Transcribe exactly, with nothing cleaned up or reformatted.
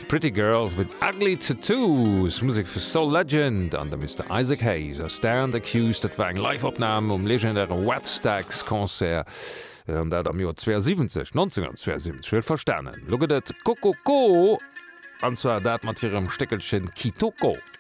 Pretty Girls with Ugly Tattoos, Musik für Soul Legend an der Mister Isaac Hayes, a Stand Accused, dat war eng Live-Opname um legendären Wattstax-Konzert an dat am Joer neunzehnhundertzweiundsiebzig versternen. Loget et Kokoko, anzwer dat mat hirem Steckelchen Kitoko.